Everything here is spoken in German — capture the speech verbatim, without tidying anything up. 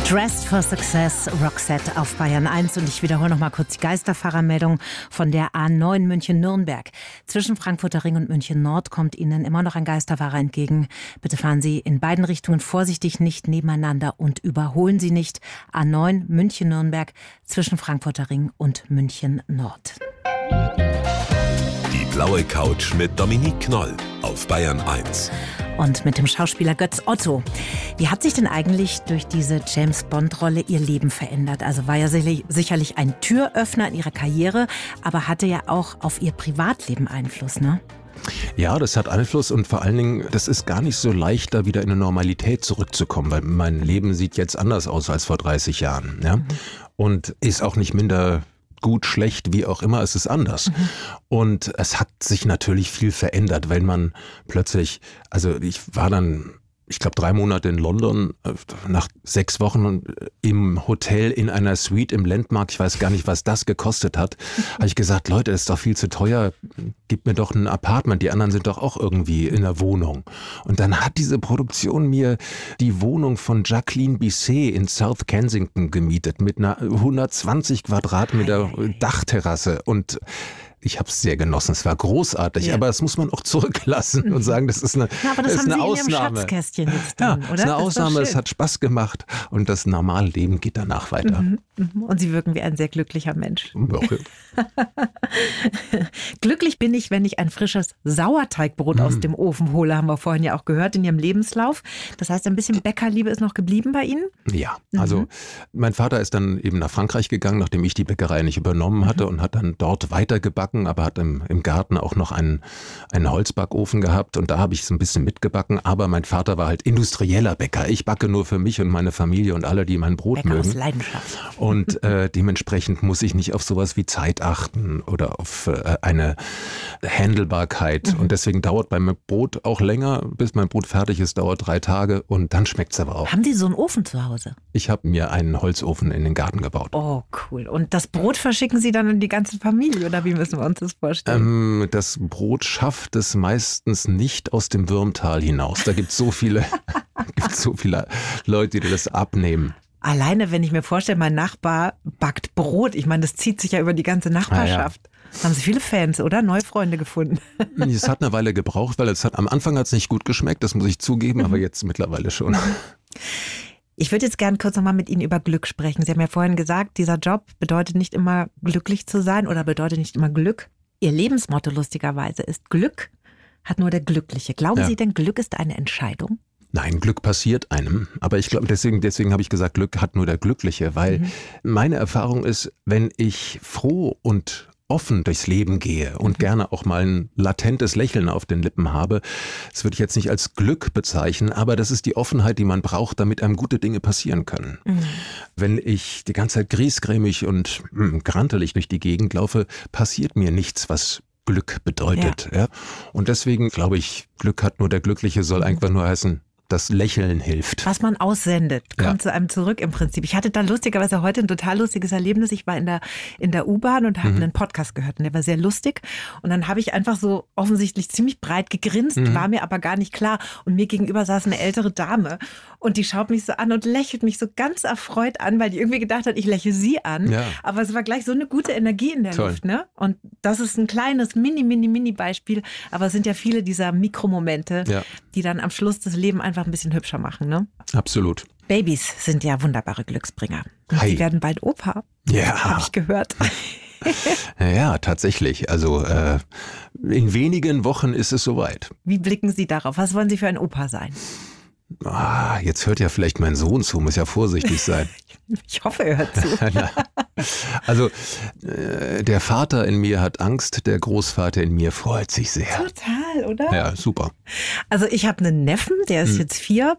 Dressed for Success, Roxette auf Bayern eins. Und ich wiederhole noch mal kurz die Geisterfahrermeldung von der A neun München-Nürnberg. Zwischen Frankfurter Ring und München Nord kommt Ihnen immer noch ein Geisterfahrer entgegen. Bitte fahren Sie in beiden Richtungen vorsichtig, nicht nebeneinander und überholen Sie nicht. A neun München-Nürnberg zwischen Frankfurter Ring und München Nord. Die blaue Couch mit Dominique Knoll auf Bayern eins. Und mit dem Schauspieler Götz Otto. Wie hat sich denn eigentlich durch diese James-Bond-Rolle Ihr Leben verändert? Also war ja sicherlich ein Türöffner in Ihrer Karriere, aber hatte ja auch auf Ihr Privatleben Einfluss, ne? Ja, das hat Einfluss und vor allen Dingen, das ist gar nicht so leicht, da wieder in eine Normalität zurückzukommen, weil mein Leben sieht jetzt anders aus als vor dreißig Jahren. Ja? Mhm. Und ist auch nicht minder gut, schlecht, wie auch immer, es ist anders. Mhm. Und es hat sich natürlich viel verändert, wenn man plötzlich, also ich war dann, ich glaube drei Monate in London, nach sechs Wochen im Hotel in einer Suite im Landmark, ich weiß gar nicht, was das gekostet hat, mhm. habe ich gesagt, Leute, das ist doch viel zu teuer, gib mir doch ein Apartment, die anderen sind doch auch irgendwie in der Wohnung. Und dann hat diese Produktion mir die Wohnung von Jacqueline Bisset in South Kensington gemietet mit einer hundertzwanzig Quadratmeter Dachterrasse und ich habe es sehr genossen, es war großartig, ja. Aber das muss man auch zurücklassen und sagen, das ist eine, Na, aber das, das haben ist eine Sie Ausnahme. In Ihrem Schatzkästchen jetzt drin, ja, oder? Das ist eine das Ausnahme, es hat Spaß gemacht und das normale Leben geht danach weiter. Mhm, mhm. Und Sie wirken wie ein sehr glücklicher Mensch. Okay. Glücklich bin ich, wenn ich ein frisches Sauerteigbrot mhm. aus dem Ofen hole, haben wir vorhin ja auch gehört in Ihrem Lebenslauf. Das heißt, ein bisschen Bäckerliebe ist noch geblieben bei Ihnen? Ja, also mhm. mein Vater ist dann eben nach Frankreich gegangen, nachdem ich die Bäckerei nicht übernommen hatte mhm. und hat dann dort weitergebacken, aber hat im, im Garten auch noch einen, einen Holzbackofen gehabt und da habe ich so ein bisschen mitgebacken, aber mein Vater war halt industrieller Bäcker. Ich backe nur für mich und meine Familie und alle, die mein Brot Bäcker mögen. Aus Leidenschaft. Und äh, dementsprechend muss ich nicht auf sowas wie Zeit achten oder auf äh, eine Handelbarkeit. Mhm. Und deswegen dauert mein Brot auch länger, bis mein Brot fertig ist, dauert drei Tage und dann schmeckt es aber auch. Haben Sie so einen Ofen zu Hause? Ich habe mir einen Holzofen in den Garten gebaut. Oh, cool. Und das Brot verschicken Sie dann an die ganze Familie oder wie müssen wir uns das vorstellen? Ähm, das Brot schafft es meistens nicht aus dem Würmtal hinaus. Da gibt es so viele, gibt's so viele Leute, die das abnehmen. Alleine, wenn ich mir vorstelle, mein Nachbar backt Brot. Ich meine, das zieht sich ja über die ganze Nachbarschaft. Ah, ja. Haben Sie viele Fans, oder? Neue Freunde gefunden? Es hat eine Weile gebraucht, weil es hat, am Anfang hat es nicht gut geschmeckt, das muss ich zugeben, mhm. aber jetzt mittlerweile schon. Ich würde jetzt gerne kurz nochmal mit Ihnen über Glück sprechen. Sie haben ja vorhin gesagt, dieser Job bedeutet nicht immer glücklich zu sein oder bedeutet nicht immer Glück. Ihr Lebensmotto lustigerweise ist Glück hat nur der Glückliche. Glauben ja. Sie denn, Glück ist eine Entscheidung? Nein, Glück passiert einem. Aber ich glaube, deswegen, deswegen habe ich gesagt, Glück hat nur der Glückliche, weil mhm. meine Erfahrung ist, wenn ich froh und offen durchs Leben gehe und mhm. gerne auch mal ein latentes Lächeln auf den Lippen habe, das würde ich jetzt nicht als Glück bezeichnen, aber das ist die Offenheit, die man braucht, damit einem gute Dinge passieren können. Mhm. Wenn ich die ganze Zeit griesgrämig und mh, grantelig durch die Gegend laufe, passiert mir nichts, was Glück bedeutet. Ja. Ja? Und deswegen glaube ich, Glück hat nur der Glückliche, soll mhm. einfach nur heißen, das Lächeln hilft. Was man aussendet, kommt ja. zu einem zurück im Prinzip. Ich hatte da lustigerweise heute ein total lustiges Erlebnis. Ich war in der, in der U-Bahn und habe mhm. einen Podcast gehört und der war sehr lustig. Und dann habe ich einfach so offensichtlich ziemlich breit gegrinst, mhm. war mir aber gar nicht klar. Und mir gegenüber saß eine ältere Dame und die schaut mich so an und lächelt mich so ganz erfreut an, weil die irgendwie gedacht hat, ich lächle sie an. Ja. Aber es war gleich so eine gute Energie in der Toll. Luft. Ne? Und das ist ein kleines Mini, Mini, Mini Beispiel. Aber es sind ja viele dieser Mikromomente, ja. die dann am Schluss das Leben einfach ein bisschen hübscher machen, ne? Absolut. Babys sind ja wunderbare Glücksbringer. Und Hi. die werden bald Opa. Ja. Habe ich gehört. Ja, tatsächlich. Also äh, in wenigen Wochen ist es soweit. Wie blicken Sie darauf? Was wollen Sie für ein Opa sein? Ah, jetzt hört ja vielleicht mein Sohn zu, muss ja vorsichtig sein. Ich hoffe, er hört zu. Also äh, der Vater in mir hat Angst, der Großvater in mir freut sich sehr. Total, oder? Ja, super. Also ich habe einen Neffen, der ist hm. jetzt vier